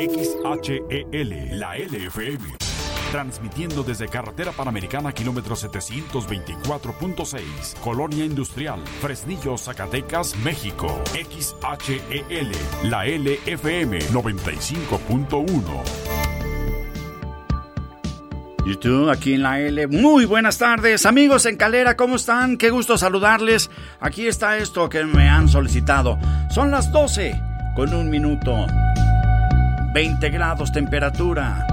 XHEL, la LFM. Transmitiendo desde Carretera Panamericana, kilómetro 724.6, Colonia Industrial, Fresnillo, Zacatecas, México. XHEL, la LFM 95.1. YouTube, aquí en la L. Muy buenas tardes, amigos en Calera, ¿cómo están? Qué gusto saludarles. Aquí está esto que me han solicitado. Son las 12 con 1 minuto. 20 grados temperatura.